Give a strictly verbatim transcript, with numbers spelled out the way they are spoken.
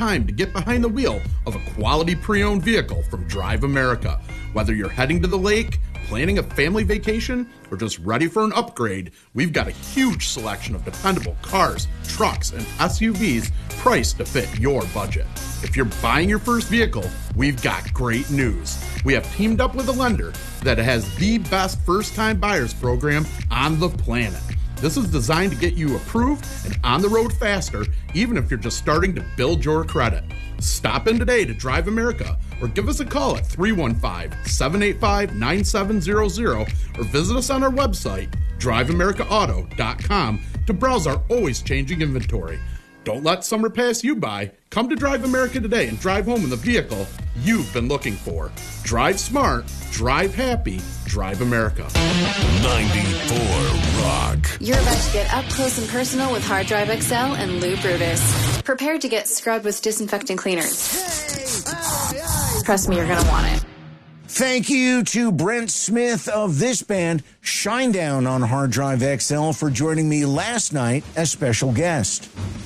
time to get behind the wheel of a quality pre-owned vehicle from Drive America. Whether you're heading to the lake, planning a family vacation, or just ready for an upgrade, we've got a huge selection of dependable cars, trucks, and S U Vs priced to fit your budget. If you're buying your first vehicle, we've got great news. We have teamed up with a lender that has the best first-time buyers program on the planet. This is designed to get you approved and on the road faster, even if you're just starting to build your credit. Stop in today to Drive America or give us a call at three one five, seven eight five, nine seven zero zero or visit us on our website, drive america auto dot com, to browse our always changing inventory. Don't let summer pass you by. Come to Drive America today and drive home in the vehicle you've been looking for. Drive smart, drive happy, Drive America. ninety-four Rock. You're about to get up close and personal with Hard Drive X L and Lou Brutus. Prepare to get scrubbed with disinfecting cleaners. Hey, hey, hey. Trust me, you're going to want it. Thank you to Brent Smith of this band, Shinedown on Hard Drive X L, for joining me last night as special guest.